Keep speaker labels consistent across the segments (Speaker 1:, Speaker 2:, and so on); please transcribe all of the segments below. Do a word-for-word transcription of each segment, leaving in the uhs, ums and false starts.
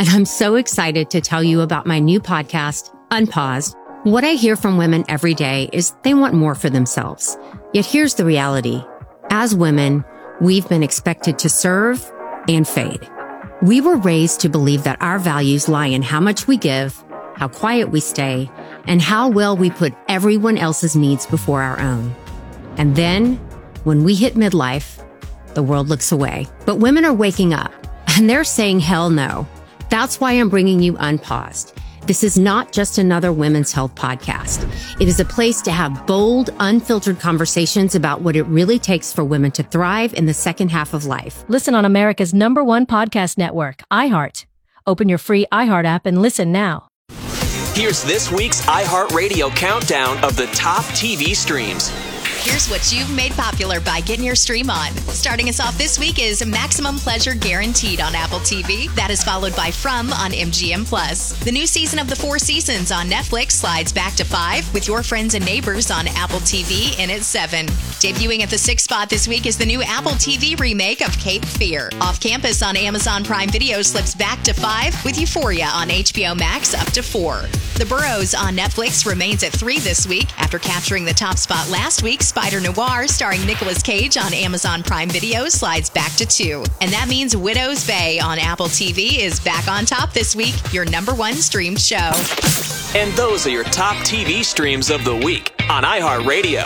Speaker 1: and I'm so excited to tell you about my new podcast, Unpaused. What I hear from women every day is they want more for themselves. Yet here's the reality. As women, we've been expected to serve and fade. We were raised to believe that our values lie in how much we give, how quiet we stay, and how well we put everyone else's needs before our own. And then, when we hit midlife, the world looks away. But women are waking up, and they're saying hell no. That's why I'm bringing you Unpaused. This is not just another women's health podcast. It is a place to have bold, unfiltered conversations about what it really takes for women to thrive in the second half of life.
Speaker 2: Listen on America's number one podcast network, iHeart. Open your free iHeart app and listen now.
Speaker 3: Here's this week's iHeartRadio countdown of the top T V streams.
Speaker 4: Here's what you've made popular by getting your stream on. Starting us off this week is Maximum Pleasure Guaranteed on Apple T V. That is followed by From on M G M Plus. The new season of The Four Seasons on Netflix slides back to five, with Your Friends and Neighbors on Apple T V in at seven. Debuting at the sixth spot this week is the new Apple T V remake of Cape Fear. Off Campus on Amazon Prime Video slips back to five, with Euphoria on H B O Max up to four. The Burrows on Netflix remains at three this week after capturing the top spot last week. Spider Noir, starring Nicolas Cage on Amazon Prime Video, slides back to two. And that means Widow's Bay on Apple T V is back on top this week, your number one streamed show.
Speaker 3: And those are your top T V streams of the week on iHeartRadio.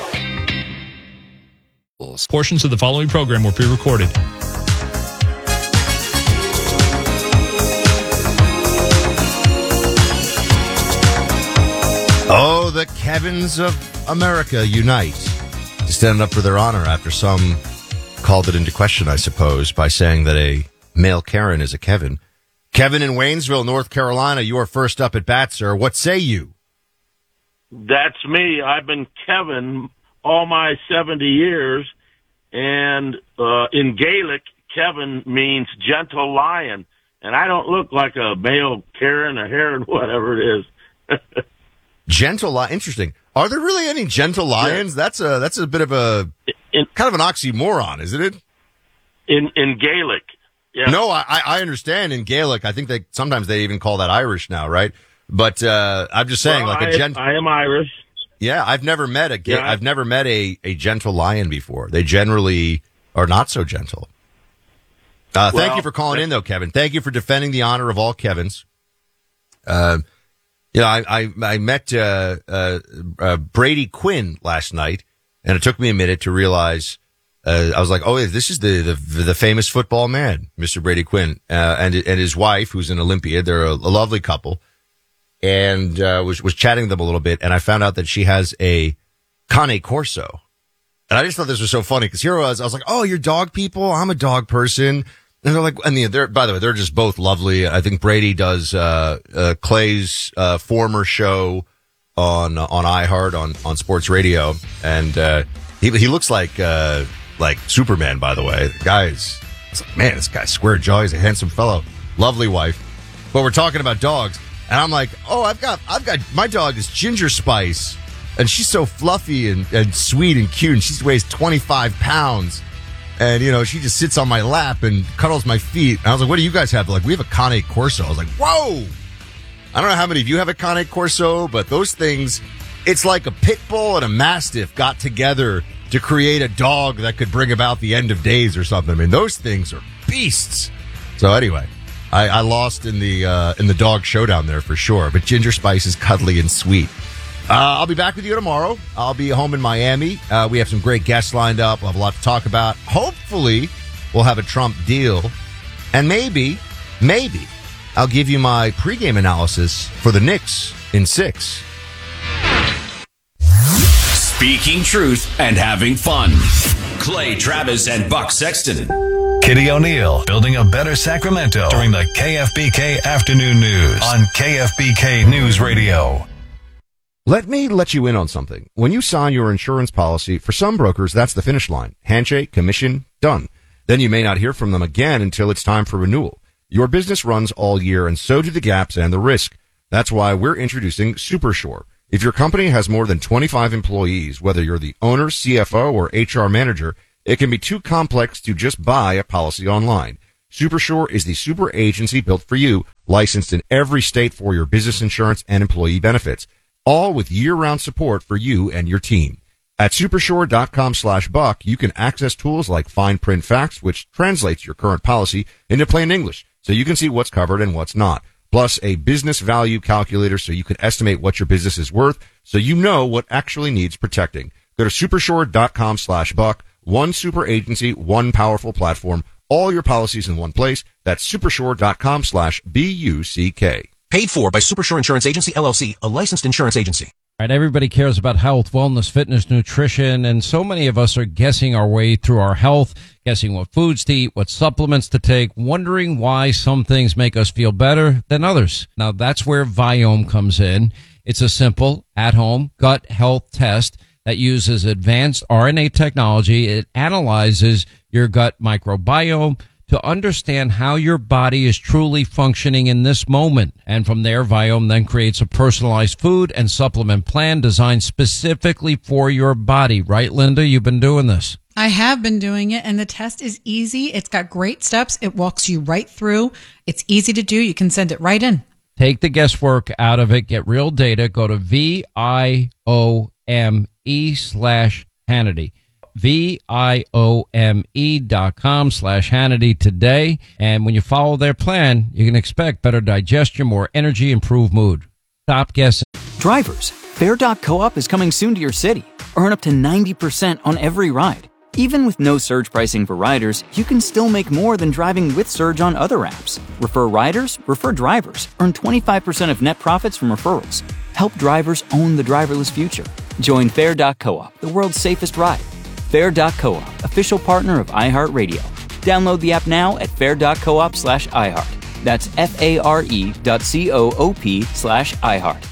Speaker 5: Portions of the following program were pre-recorded.
Speaker 6: Oh, the Kevins of America unite to stand up for their honor after some called it into question, I suppose, by saying that a male Karen is a Kevin. Kevin in Waynesville, North Carolina, you are first up at bat, sir. What say you?
Speaker 7: That's me. I've been Kevin all my seventy years, and uh, in Gaelic, Kevin means gentle lion, and I don't look like a male Karen, a Heron, whatever it is.
Speaker 6: Gentle lion, interesting. Are there really any gentle lions? Yeah. That's a that's a bit of a in, kind of an oxymoron, isn't it?
Speaker 7: In in Gaelic, yeah.
Speaker 6: No, I I understand in Gaelic. I think they sometimes they even call that Irish now, right? But uh, I'm just saying,
Speaker 7: well,
Speaker 6: like a gentle.
Speaker 7: I am Irish.
Speaker 6: Yeah, I've never met a
Speaker 7: yeah,
Speaker 6: I've never met a, a gentle lion before. They generally are not so gentle. Uh, well, thank you for calling in, though, Kevin. Thank you for defending the honor of all Kevins. Uh, you know, I I, I met uh, uh, uh, Brady Quinn last night, and it took me a minute to realize. Uh, I was like, oh, this is the, the the famous football man, Mister Brady Quinn, uh, and and his wife, who's an Olympiad. They're a, a lovely couple. And uh, was was chatting with them a little bit, and I found out that she has a Cane Corso. And I just thought this was so funny, because here I was, I was like, oh, you're dog people? I'm a dog person. And they're like, and they're, by the way, they're just both lovely. I think Brady does uh, uh, Clay's uh, former show on on iHeart, on, on sports radio. And uh, he he looks like uh, like Superman, by the way. The guy's, it's like, man, this guy's square jaw. He's a handsome fellow. Lovely wife. But we're talking about dogs. And I'm like, oh, I've got, I've got, my dog is Ginger Spice, and she's so fluffy and, and sweet and cute, and she weighs twenty-five pounds, and, you know, she just sits on my lap and cuddles my feet. And I was like, what do you guys have? They're like, we have a Cane Corso. I was like, whoa! I don't know how many of you have a Cane Corso, but those things, it's like a pit bull and a mastiff got together to create a dog that could bring about the end of days or something. I mean, those things are beasts. So anyway. I, I lost in the uh, in the dog showdown there for sure, but Ginger Spice is cuddly and sweet. Uh, I'll be back with you tomorrow. I'll be home in Miami. Uh, we have some great guests lined up. We'll have a lot to talk about. Hopefully, we'll have a Trump deal. And maybe, maybe, I'll give you my pregame analysis for the Knicks in six.
Speaker 8: Speaking truth and having fun. Clay Travis and Buck Sexton.
Speaker 9: Kitty O'Neill, building a better Sacramento during the K F B K Afternoon News on K F B K News Radio.
Speaker 6: Let me let you in on something. When you sign your insurance policy, for some brokers, that's the finish line. Handshake, commission, done. Then you may not hear from them again until it's time for renewal. Your business runs all year, and so do the gaps and the risk. That's why we're introducing SuperSure. If your company has more than twenty-five employees, whether you're the owner, C F O, or H R manager, it can be too complex to just buy a policy online. Supersure is the super agency built for you, licensed in every state for your business insurance and employee benefits, all with year-round support for you and your team. At supersure.com slash buck, you can access tools like fine print facts, which translates your current policy into plain English, so you can see what's covered and what's not. Plus a business value calculator so you can estimate what your business is worth, so you know what actually needs protecting. Go to supersure.com slash buck. One super agency, one powerful platform, all your policies in one place. That's supersure.com slash B-U-C-K.
Speaker 10: Paid for by Supersure Insurance Agency, L L C, a licensed insurance agency.
Speaker 11: All right, everybody cares about health, wellness, fitness, nutrition, and so many of us are guessing our way through our health, guessing what foods to eat, what supplements to take, wondering why some things make us feel better than others. Now, that's where Viome comes in. It's a simple, at-home gut health test that uses advanced R N A technology. It analyzes your gut microbiome to understand how your body is truly functioning in this moment. And from there, Viome then creates a personalized food and supplement plan designed specifically for your body. Right, Linda? You've been doing this.
Speaker 12: I have been doing it, and the test is easy. It's got great steps. It walks you right through. It's easy to do. You can send it right in.
Speaker 11: Take the guesswork out of it. Get real data. Go to V I O M E slash Hannity. V-I-O-M-E dot com slash Hannity today. And when you follow their plan, you can expect better digestion, more energy, improved mood. Stop guessing.
Speaker 13: Drivers, Fair dot Co-op is coming soon to your city. Earn up to ninety percent on every ride. Even with no surge pricing for riders, you can still make more than driving with Surge on other apps. Refer riders, refer drivers. Earn twenty-five percent of net profits from referrals. Help drivers own the driverless future. Join Fair dot Co-op, the world's safest ride. Fair dot Co-op, official partner of iHeartRadio. Download the app now at fair.coop slash iHeart. That's F-A-R-E dot C-O-O-P slash iHeart.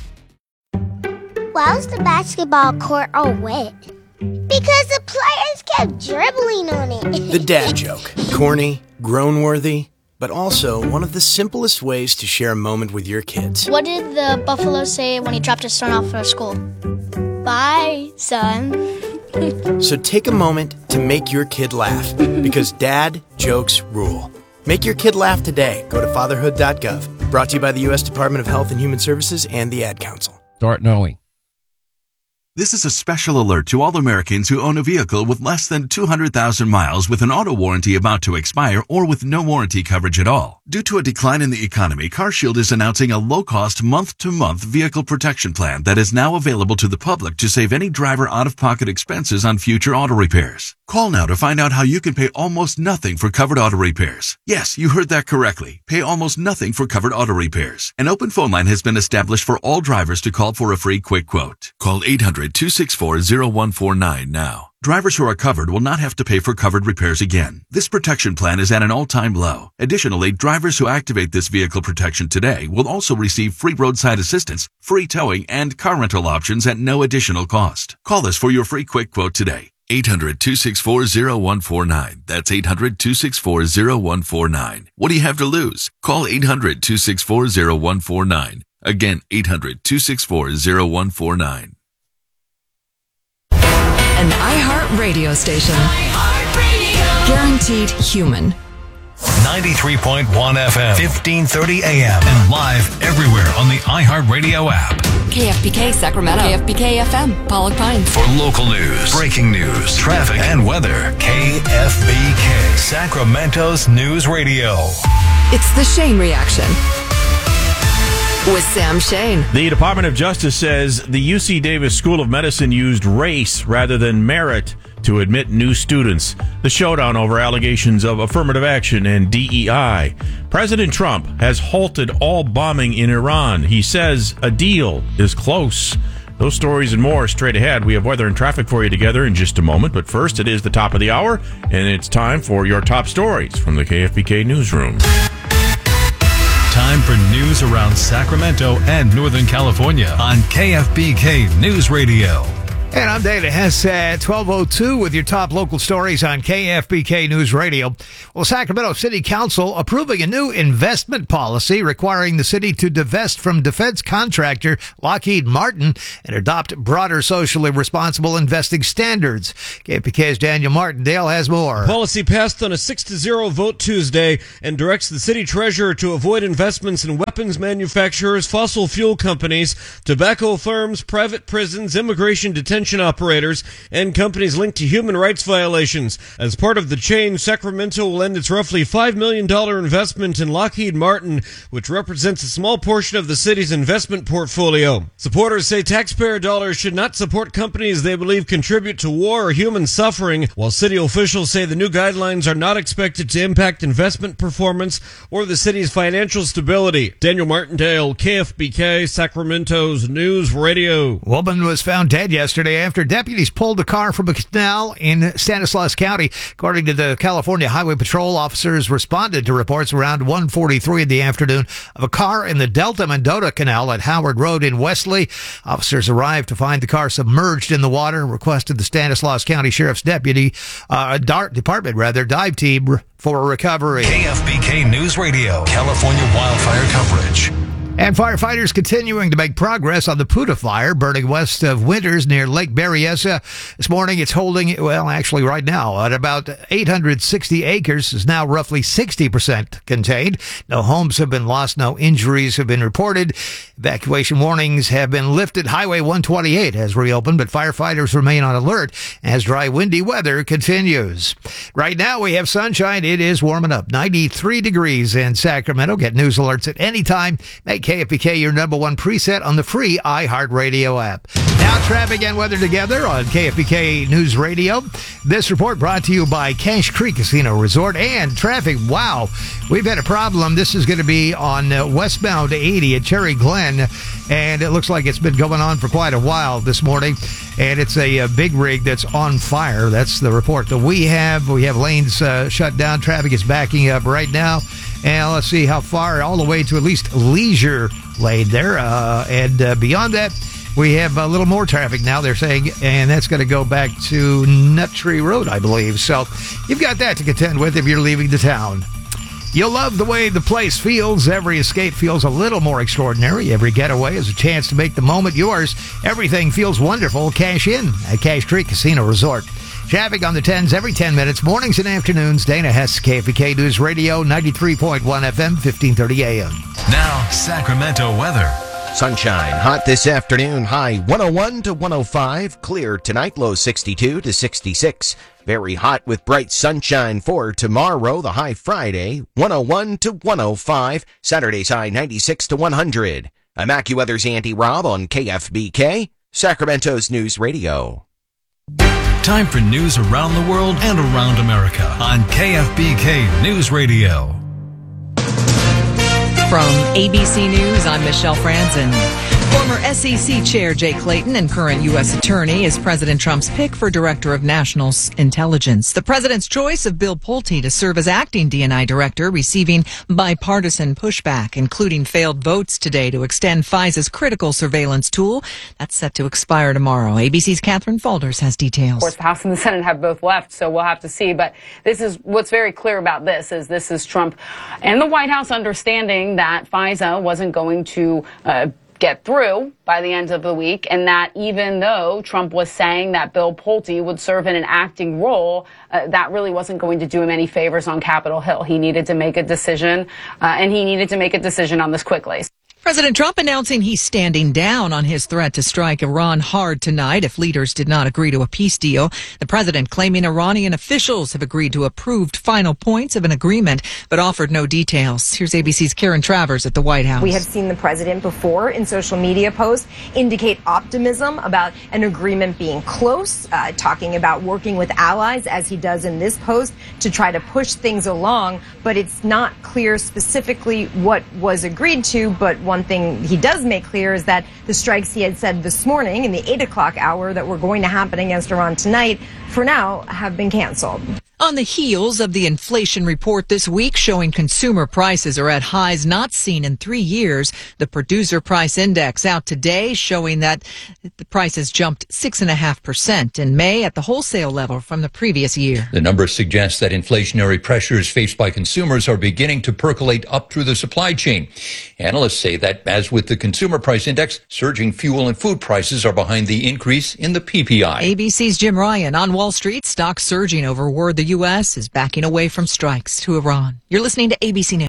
Speaker 14: Why was the basketball court all wet? Because the players kept dribbling on it.
Speaker 15: The dad joke. Corny, groan-worthy, but also one of the simplest ways to share a moment with your kids.
Speaker 16: What did the buffalo say when he dropped his son off at school? Bye, son.
Speaker 15: So take a moment to make your kid laugh, because dad jokes rule. Make your kid laugh today. Go to fatherhood dot gov. Brought to you by the U S Department of Health and Human Services and the Ad Council.
Speaker 11: Start knowing.
Speaker 17: This is a special alert to all Americans who own a vehicle with less than two hundred thousand miles with an auto warranty about to expire or with no warranty coverage at all. Due to a decline in the economy, CarShield is announcing a low-cost month-to-month vehicle protection plan that is now available to the public to save any driver out-of-pocket expenses on future auto repairs. Call now to find out how you can pay almost nothing for covered auto repairs. Yes, you heard that correctly. Pay almost nothing for covered auto repairs. An open phone line has been established for all drivers to call for a free quick quote. Call eight hundred, two six four, zero one four nine now. Drivers who are covered will not have to pay for covered repairs again. This protection plan is at an all-time low. Additionally, drivers who activate this vehicle protection today will also receive free roadside assistance, free towing, and car rental options at no additional cost. Call us for your free quick quote today. eight hundred, two six four, zero one four nine. That's eight hundred, two six four, zero one four nine. What do you have to lose? Call eight hundred, two six four, zero one four nine. Again, eight hundred, two six four, zero one four nine.
Speaker 18: An iHeart radio station. iHeartRadio. Guaranteed human.
Speaker 9: ninety-three point one F M, fifteen thirty A M, and live everywhere on the iHeartRadio app.
Speaker 18: K F B K Sacramento. K F B K F M, Pollock Pines.
Speaker 9: For local news, breaking news, traffic, and weather, K F B K, Sacramento's News Radio.
Speaker 18: It's the Shane Reaction with Sam Shane.
Speaker 19: The Department of Justice says the U C Davis School of Medicine used race rather than merit to admit new students. The showdown over allegations of affirmative action and D E I. President Trump has halted all bombing in Iran. He says a deal is close. Those stories and more straight ahead. We have weather and traffic for you together in just a moment. But first, it is the top of the hour, and it's time for your top stories from the K F B K Newsroom.
Speaker 9: Time for news around Sacramento and Northern California on K F B K News Radio.
Speaker 20: And I'm Dana Hess at twelve oh two with your top local stories on K F B K News Radio. Well, Sacramento City Council approving a new investment policy requiring the city to divest from defense contractor Lockheed Martin and adopt broader socially responsible investing standards. K F B K's Daniel Martindale has more.
Speaker 21: The policy passed on a six to zero vote Tuesday and directs the city treasurer to avoid investments in weapons manufacturers, fossil fuel companies, tobacco firms, private prisons, immigration detention operators, and companies linked to human rights violations. As part of the change, Sacramento will end its roughly five million dollars investment in Lockheed Martin, which represents a small portion of the city's investment portfolio. Supporters say taxpayer dollars should not support companies they believe contribute to war or human suffering, while city officials say the new guidelines are not expected to impact investment performance or the city's financial stability. Daniel Martindale, K F B K, Sacramento's News Radio.
Speaker 20: Woman was found dead yesterday after deputies pulled a car from a canal in Stanislaus County. According to the California Highway Patrol, officers responded to reports around one forty-three in the afternoon of a car in the Delta Mendota Canal at Howard Road in Wesley. Officers arrived to find the car submerged in the water and requested the Stanislaus County Sheriff's deputy, uh, DART department rather, dive team for recovery.
Speaker 9: K F B K News Radio, California wildfire coverage.
Speaker 20: And firefighters continuing to make progress on the Puta fire burning west of Winters near Lake Berryessa. This morning it's holding, well, actually right now, at about eight hundred sixty acres, is now roughly sixty percent contained. No homes have been lost, no injuries have been reported. Evacuation warnings have been lifted. Highway one twenty-eight has reopened, but firefighters remain on alert as dry, windy weather continues. Right now we have sunshine. It is warming up. ninety-three degrees in Sacramento. Get news alerts at any time. Make K F B K your number one preset on the free iHeartRadio app. Now traffic and weather together on K F B K News Radio. This report brought to you by Cache Creek Casino Resort and traffic. Wow, we've had a problem. This is going to be on uh, westbound eighty at Cherry Glen, and it looks like it's been going on for quite a while this morning, and it's a, a big rig that's on fire. That's the report that we have. We have lanes uh, shut down. Traffic is backing up right now. And let's see how far, all the way to at least Leisure Lane there. Uh, and uh, beyond that, we have a little more traffic now, they're saying, and that's going to go back to Nut Tree Road, I believe. So you've got that to contend with if you're leaving the town. You'll love the way the place feels. Every escape feels a little more extraordinary. Every getaway is a chance to make the moment yours. Everything feels wonderful. Cash in at Cache Creek Casino Resort. Traffic on the tens every ten minutes, mornings and afternoons. Dana Hess, K F B K News Radio, ninety-three point one F M, fifteen thirty A M.
Speaker 9: Now, Sacramento weather.
Speaker 22: Sunshine, hot this afternoon, high one oh one to one oh five. Clear tonight, low sixty-two to sixty-six. Very hot with bright sunshine for tomorrow, the high Friday, one oh one to one oh five. Saturday's high ninety-six to one hundred. I'm AccuWeather's Andy Robb on K F B K, Sacramento's News Radio.
Speaker 9: Time for news around the world and around America on K F B K News Radio.
Speaker 23: From A B C News, I'm Michelle Franzen. Former S E C Chair Jay Clayton and current U S Attorney is President Trump's pick for Director of National Intelligence. The president's choice of Bill Pulte to serve as acting D and I director receiving bipartisan pushback, including failed votes today to extend FISA's critical surveillance tool. That's set to expire tomorrow. A B C's Catherine Faulders has details.
Speaker 24: Of course, the House and the Senate have both left, so we'll have to see. But this is what's very clear about this is this is Trump and the White House understanding that FISA wasn't going to uh, get through by the end of the week, and that even though Trump was saying that Bill Pulte would serve in an acting role, uh, that really wasn't going to do him any favors on Capitol Hill. He needed to make a decision, uh, and he needed to make a decision on this quickly.
Speaker 23: President Trump announcing he's standing down on his threat to strike Iran hard tonight if leaders did not agree to a peace deal. The president claiming Iranian officials have agreed to approved final points of an agreement, but offered no details. Here's A B C's Karen Travers at the White House.
Speaker 25: We have seen the president before in social media posts indicate optimism about an agreement being close, uh, talking about working with allies, as he does in this post, to try to push things along. But it's not clear specifically what was agreed to, but one One thing he does make clear is that the strikes he had said this morning in the eight o'clock hour that were going to happen against Iran tonight, for now, have been canceled.
Speaker 23: On the heels of the inflation report this week showing consumer prices are at highs not seen in three years, the Producer Price Index out today showing that the prices jumped six point five percent in May at the wholesale level from the previous year.
Speaker 1: The number suggests that inflationary pressures faced by consumers are beginning to percolate up through the supply chain. Analysts say that, as with the Consumer Price Index, surging fuel and food prices are behind the increase in the P P I.
Speaker 23: A B C's Jim Ryan. On Wall Street, stocks surging over word the U S is backing away from strikes to Iran. You're listening to A B C News.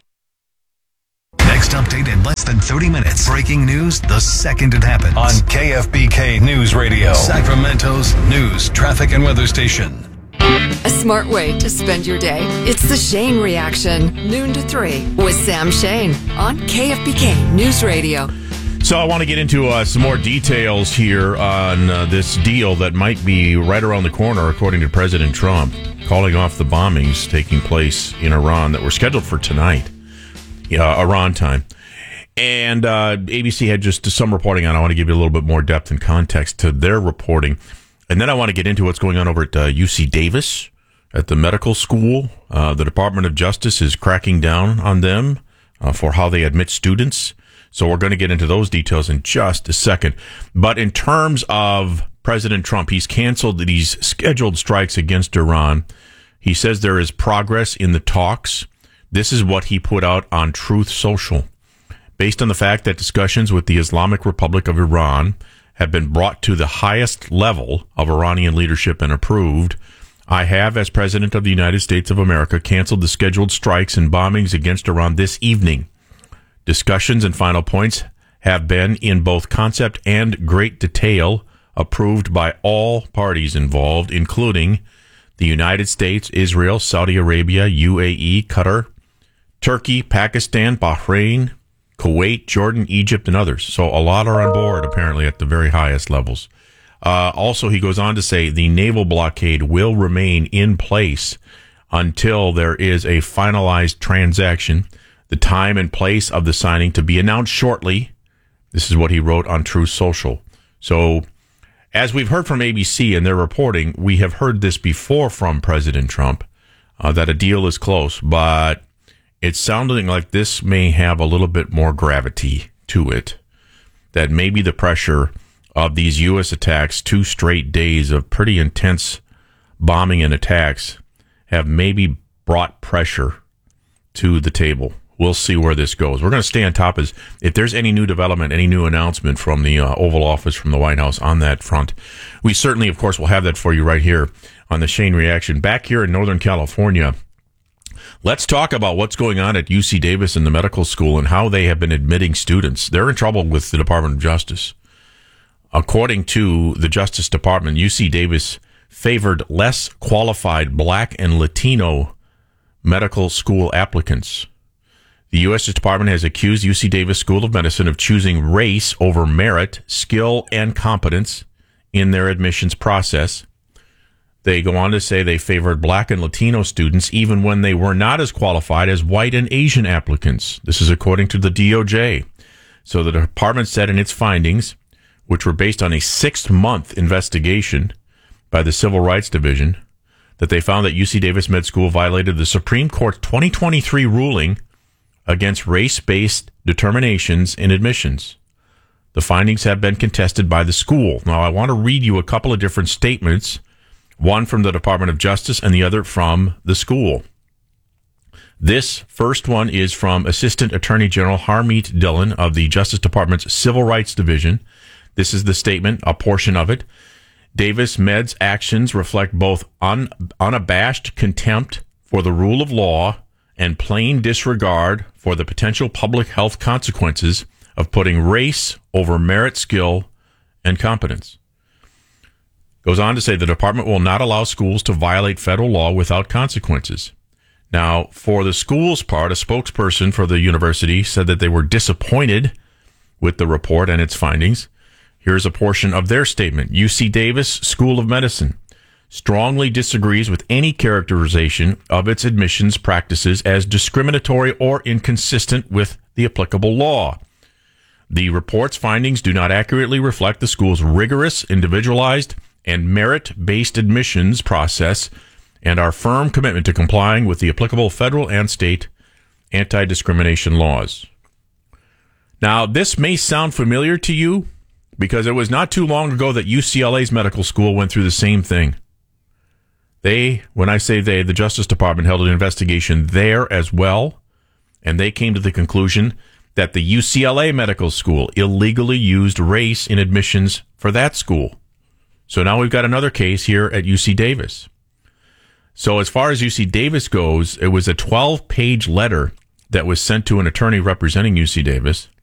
Speaker 9: Next update in less than thirty minutes. Breaking news the second it happens. On K F B K News Radio, Sacramento's news, traffic, and weather station.
Speaker 18: A smart way to spend your day. It's the Shane Reaction, noon to three, with Sam Shane on K F B K News Radio.
Speaker 19: So I want to get into uh, some more details here on uh, this deal that might be right around the corner, according to President Trump, calling off the bombings taking place in Iran that were scheduled for tonight, uh, Iran time. And uh, A B C had just some reporting on it. I want to give you a little bit more depth and context to their reporting. And then I want to get into what's going on over at uh, U C Davis, at the medical school. Uh, the Department of Justice is cracking down on them uh, for how they admit students. So we're going to get into those details in just a second. But in terms of President Trump, he's canceled these scheduled strikes against Iran. He says there is progress in the talks. This is what he put out on Truth Social. Based on the fact that discussions with the Islamic Republic of Iran have been brought to the highest level of Iranian leadership and approved, I have, as President of the United States of America, canceled the scheduled strikes and bombings against Iran this evening. Discussions and final points have been, in both concept and great detail, approved by all parties involved, including the United States, Israel, Saudi Arabia, U A E, Qatar, Turkey, Pakistan, Bahrain, Kuwait, Jordan, Egypt, and others. So a lot are on board, apparently, at the very highest levels. Uh, also, he goes on to say the naval blockade will remain in place until there is a finalized transaction. The time and place of the signing to be announced shortly. This is what he wrote on Truth Social. So, as we've heard from A B C in their reporting, we have heard this before from President Trump, uh, that a deal is close, but it's sounding like this may have a little bit more gravity to it, that maybe the pressure of these U S attacks, two straight days of pretty intense bombing and attacks, have maybe brought pressure to the table. We'll see where this goes. We're going to stay on top as if there's any new development, any new announcement from the uh, Oval Office, from the White House on that front. We certainly, of course, will have that for you right here on the Shane Reaction. Back here in Northern California, let's talk about what's going on at U C Davis and the medical school and how they have been admitting students. They're in trouble with the Department of Justice. According to the Justice Department, U C Davis favored less qualified Black and Latino medical school applicants. The U S Department has accused U C Davis School of Medicine of choosing race over merit, skill, and competence in their admissions process. They go on to say they favored Black and Latino students even when they were not as qualified as white and Asian applicants. This is according to the D O J. So the department said in its findings, which were based on a six-month investigation by the Civil Rights Division, that they found that U C Davis Med School violated the Supreme Court's twenty twenty-three ruling against race-based determinations in admissions. The findings have been contested by the school. Now, I want to read you a couple of different statements, one from the Department of Justice and the other from the school. This first one is from Assistant Attorney General Harmeet Dillon of the Justice Department's Civil Rights Division. This is the statement, a portion of it. Davis Med's actions reflect both un- unabashed contempt for the rule of law and plain disregard for the potential public health consequences of putting race over merit, skill, and competence. Goes on to say the department will not allow schools to violate federal law without consequences. Now, for the school's part, a spokesperson for the university said that they were disappointed with the report and its findings. Here's a portion of their statement. U C Davis School of Medicine strongly disagrees with any characterization of its admissions practices as discriminatory or inconsistent with the applicable law. The report's findings do not accurately reflect the school's rigorous, individualized, and merit-based admissions process and our firm commitment to complying with the applicable federal and state anti-discrimination laws. Now, this may sound familiar to you because it was not too long ago that U C L A's medical school went through the same thing. They, when I say they, the Justice Department held an investigation there as well, and they came to the conclusion that the U C L A medical school illegally used race in admissions for that school. So now we've got another case here at U C Davis. So as far as U C Davis goes, it was a twelve-page letter that was sent to an attorney representing U C Davis.